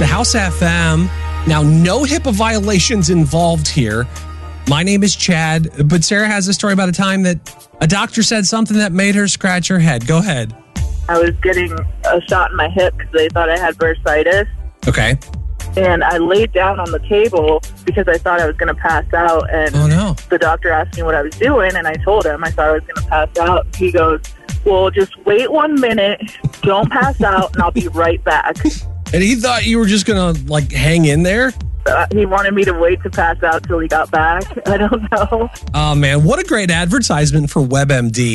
the House FM. Now, no HIPAA violations involved here. My name is Chad, but Sarah has a story about a time that a doctor said something that made her scratch her head. Go ahead. I was getting a shot in my hip because they thought I had bursitis. Okay. And I laid down on the table because I thought I was going to pass out. And the doctor asked me what I was doing, and I told him I thought I was going to pass out. He goes, well, just wait 1 minute, don't pass out, and I'll be right back. And he thought you were just going to, hang in there? He wanted me to wait to pass out till he got back. I don't know. Oh, man, what a great advertisement for WebMD.